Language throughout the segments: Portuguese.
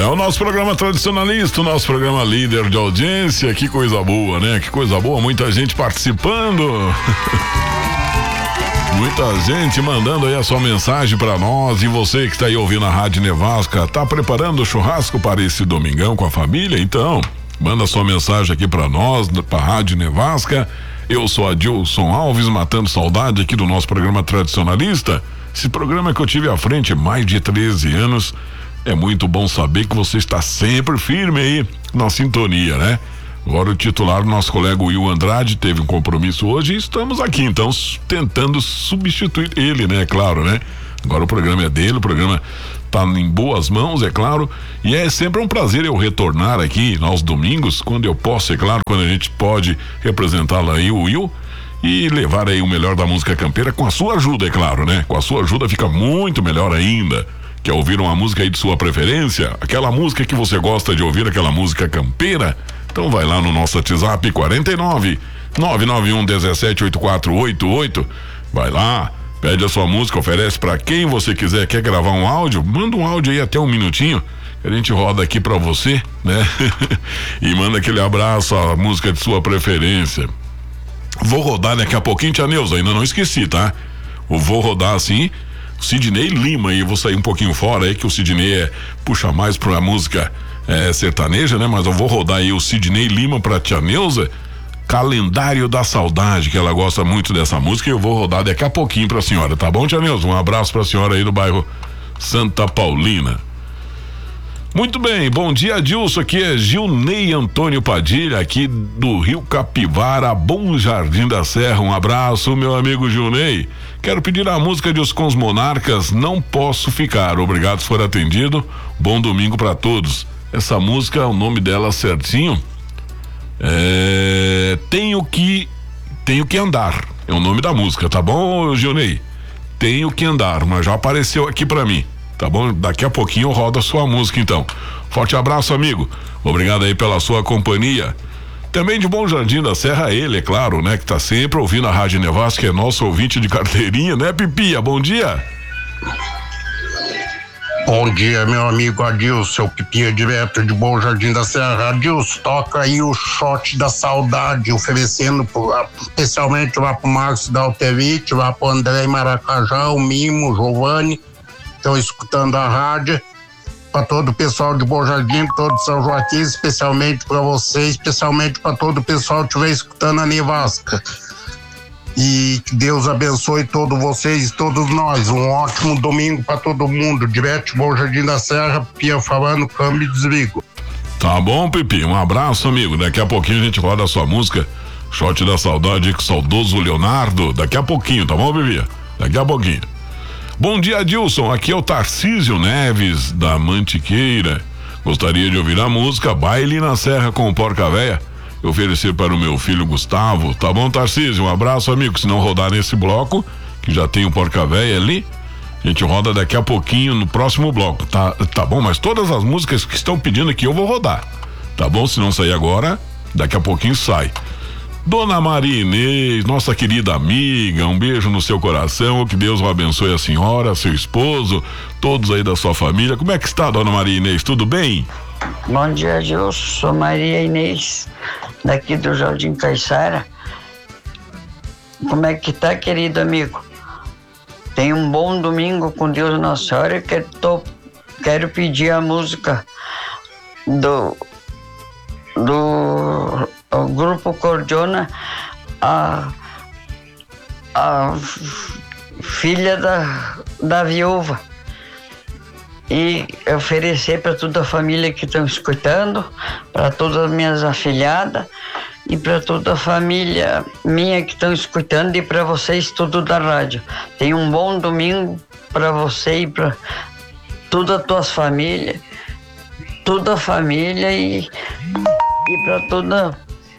É o nosso programa tradicionalista, o nosso programa líder de audiência. Que coisa boa, né? Que coisa boa, muita gente participando. Muita gente mandando aí a sua mensagem pra nós. E você que está aí ouvindo a Rádio Nevasca, tá preparando o churrasco para esse domingão com a família? Então, manda sua mensagem aqui pra nós, pra Rádio Nevasca. Eu sou Adilson Alves, matando saudade aqui do nosso programa tradicionalista. Esse programa que eu tive à frente há mais de 13 anos. É muito bom saber que você está sempre firme aí na sintonia, né? Agora o titular, nosso colega Will Andrade, teve um compromisso hoje e estamos aqui, então, tentando substituir ele, né? Claro, né? Agora o programa é dele, o programa tá em boas mãos, é claro, e é sempre um prazer eu retornar aqui aos domingos, quando eu posso, é claro, quando a gente pode representá-lo aí, o Will, e levar aí o melhor da música campeira com a sua ajuda, é claro, né? Com a sua ajuda fica muito melhor ainda. Quer ouvir uma música aí de sua preferência? Aquela música que você gosta de ouvir, aquela música campeira? Então vai lá no nosso WhatsApp 49 991 17 8488. Vai lá, pede a sua música, oferece pra quem você quiser. Quer gravar um áudio? Manda um áudio aí até 1 minutinho. A gente roda aqui pra você, né? E manda aquele abraço, a música de sua preferência. Vou rodar daqui a pouquinho, tia Neuza, ainda não esqueci, tá? Eu vou rodar assim, Sidney Lima, aí eu vou sair um pouquinho fora aí, que o Sidney puxa mais pra música sertaneja, né? Mas eu vou rodar aí o Sidney Lima pra tia Neuza, Calendário da Saudade, que ela gosta muito dessa música, e eu vou rodar daqui a pouquinho pra senhora, tá bom, tia Neuza? Um abraço pra senhora aí do bairro Santa Paulina. Muito bem, bom dia, Adilson, aqui é Gilney Antônio Padilha, aqui do Rio Capivara, Bom Jardim da Serra. Um abraço, meu amigo Gilney. Quero pedir a música de Os Cons Monarcas, Não Posso Ficar. Obrigado por for atendido, bom domingo pra todos. Essa música, o nome dela certinho, Tenho que Andar, é o nome da música, tá bom, Gilney? Tenho que Andar, mas já apareceu aqui pra mim. Tá bom? Daqui a pouquinho eu rodo a sua música, então. Forte abraço, amigo. Obrigado aí pela sua companhia. Também de Bom Jardim da Serra, ele, é claro, né? Que tá sempre ouvindo a Rádio Nevasca, que é nosso ouvinte de carteirinha, né, Pipia? Bom dia. Bom dia, meu amigo Adilson, Pipia direto de Bom Jardim da Serra. Adilson, toca aí o Shot da Saudade, oferecendo especialmente lá pro Marcos da Alterite, lá pro André Maracajá, o Mimo, o Giovanni. Estão escutando a rádio, para todo o pessoal de Bom Jardim, todo São Joaquim, especialmente para você, especialmente para todo o pessoal que estiver escutando a Nevasca. E que Deus abençoe todos vocês e todos nós. Um ótimo domingo para todo mundo. Direto de Bom Jardim da Serra, Pia falando, câmbio e desligo. Tá bom, Pipi, um abraço, amigo. Daqui a pouquinho a gente roda a sua música, Shot da Saudade, com o saudoso Leonardo. Daqui a pouquinho, tá bom, Pipi? Daqui a pouquinho. Bom dia, Adilson, aqui é o Tarcísio Neves da Mantiqueira. Gostaria de ouvir a música Baile na Serra com o Porca Véia, oferecer para o meu filho Gustavo. Tá bom, Tarcísio? Um abraço, amigo. Se não rodar nesse bloco, que já tem o Porca Véia ali, a gente roda daqui a pouquinho no próximo bloco, tá bom? Mas todas as músicas que estão pedindo aqui eu vou rodar, tá bom? Se não sair agora, daqui a pouquinho sai. Dona Maria Inês, nossa querida amiga, um beijo no seu coração, que Deus o abençoe a senhora, seu esposo, todos aí da sua família. Como é que está, Dona Maria Inês? Tudo bem? Bom dia, Adilson. Sou Maria Inês, daqui do Jardim Caiçara. Como é que tá, querido amigo? Tenha um bom domingo com Deus Nossa Senhora. Quero pedir a música do Grupo Cordiona, a filha da viúva, e oferecer para toda a família que estão escutando, para todas as minhas afilhadas e para toda a família minha que estão escutando, e para vocês tudo da rádio. Tenha um bom domingo para você e para toda a tua família, toda a família e para toda.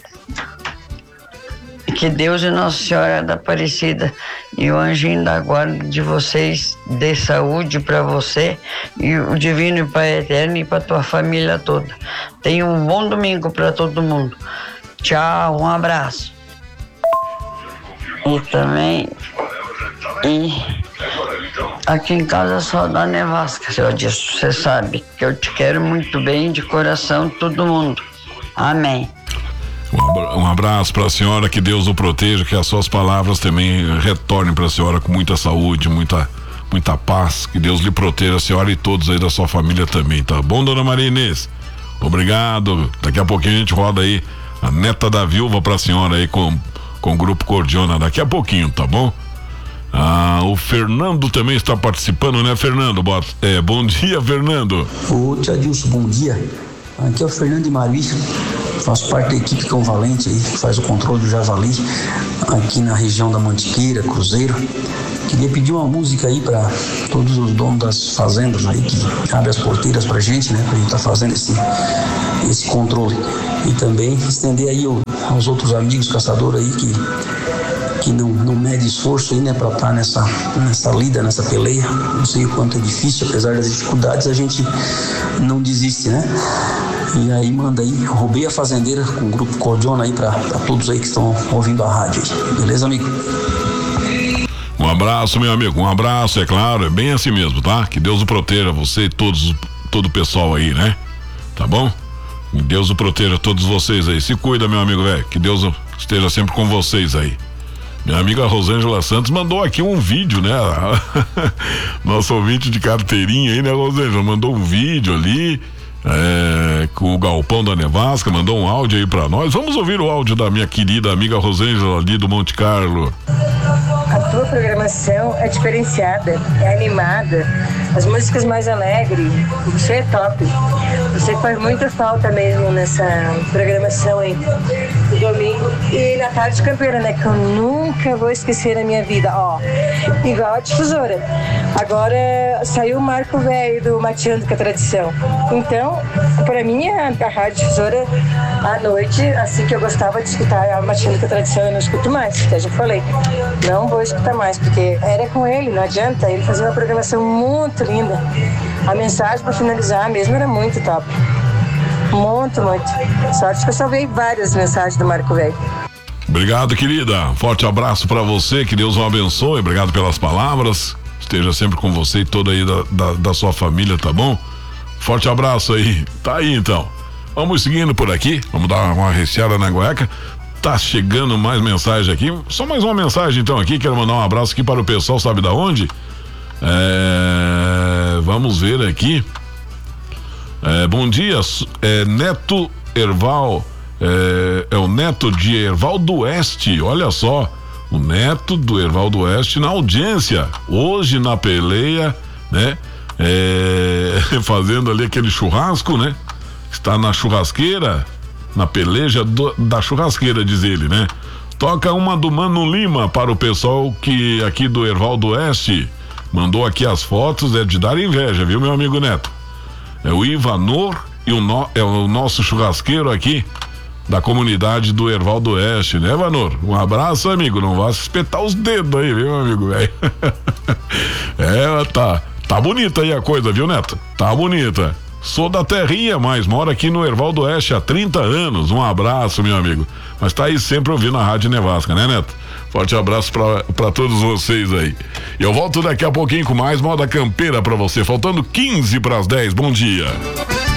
Que Deus e Nossa Senhora da Aparecida e o anjinho da guarda de vocês dê saúde para você e o Divino Pai Eterno e para tua família toda. Tenha um bom domingo para todo mundo. Tchau, um abraço. E também Aqui em casa só dá nevasca, seu Adilson. Você sabe que eu te quero muito bem, de coração, todo mundo. Amém. Um abraço para a senhora, que Deus o proteja, que as suas palavras também retornem para a senhora com muita saúde, muita paz, que Deus lhe proteja, a senhora e todos aí da sua família também, tá bom, dona Maria Inês? Obrigado. Daqui a pouquinho a gente roda aí a neta da viúva pra senhora aí com o Grupo Cordiona, daqui a pouquinho, tá bom? O Fernando também está participando, né, Fernando? Bom dia, Fernando. Ô, tia Adilson, bom dia. Aqui é o Fernando de Maruí, faço parte da equipe Cão Valente aí, que faz o controle do javali aqui na região da Mantiqueira, Cruzeiro. Queria pedir uma música aí para todos os donos das fazendas aí que abrem as porteiras pra gente, né? Pra gente tá fazendo esse controle. E também estender aí aos outros amigos caçadores aí que não mede esforço aí, né? Pra estar nessa lida, nessa peleia. Não sei o quanto é difícil, apesar das dificuldades, a gente não desiste, né? E aí manda aí, roubei a fazendeira com o Grupo Cordiona aí pra todos aí que estão ouvindo a rádio aí. Beleza, amigo? Um abraço, meu amigo, um abraço, é claro, é bem assim mesmo, tá? Que Deus o proteja, você e todo o pessoal aí, né? Tá bom? Que Deus o proteja, todos vocês aí. Se cuida, meu amigo, velho, que Deus esteja sempre com vocês aí. Minha amiga Rosângela Santos mandou aqui um vídeo, né? Nosso ouvinte de carteirinha aí, né, Rosângela? Mandou um vídeo ali, com o Galpão da Nevasca, mandou um áudio aí pra nós. Vamos ouvir o áudio da minha querida amiga Rosângela ali do Monte Carlo. A tua programação é diferenciada, é animada, as músicas mais alegres, você é top. Você faz muita falta mesmo nessa programação aí do domingo. E na tarde campeira, né? Que eu nunca vou esquecer na minha vida, ó. Igual a difusora. Agora saiu o Marco Velho do Mateando com a Tradição. Então, pra mim, a rádio difusora à noite, assim que eu gostava de escutar a Mateando com a Tradição, eu não escuto mais, que eu já falei. Não vou escutar mais, porque era com ele, não adianta. Ele fazia uma programação muito linda. A mensagem para finalizar mesmo era muito top. Muito, muito. Sorte que eu salvei várias mensagens do Marco Velho. Obrigado, querida. Forte abraço pra você, que Deus o abençoe. Obrigado pelas palavras. Esteja sempre com você e toda aí da sua família, tá bom? Forte abraço aí. Tá aí então. Vamos seguindo por aqui. Vamos dar uma recheada na gueca. Tá chegando mais mensagem aqui. Só mais uma mensagem então aqui. Quero mandar um abraço aqui para o pessoal, sabe da onde? Vamos ver aqui. Bom dia, Neto Erval. É o Neto de Erval do Oeste. Olha só, o Neto do Erval do Oeste na audiência. Hoje na peleia, né? Fazendo ali aquele churrasco, né? Está na churrasqueira. Na peleja da churrasqueira, diz ele, né? Toca uma do Mano Lima para o pessoal que aqui do Erval do Oeste mandou aqui as fotos, é de dar inveja, viu, meu amigo Neto? É o Ivanor e é o nosso churrasqueiro aqui da comunidade do Erval do Oeste, né, Ivanor? Um abraço, amigo, não vá se espetar os dedos aí, viu, meu amigo, velho? Tá bonita aí a coisa, viu, Neto? Tá bonita. Sou da terrinha, mas moro aqui no Erval do Oeste há 30 anos. Um abraço, meu amigo. Mas tá aí sempre ouvindo a Rádio Nevasca, né, Neto? Forte abraço pra todos vocês aí. Eu volto daqui a pouquinho com mais Moda Campeira pra você. Faltando 15 para as 10. Bom dia.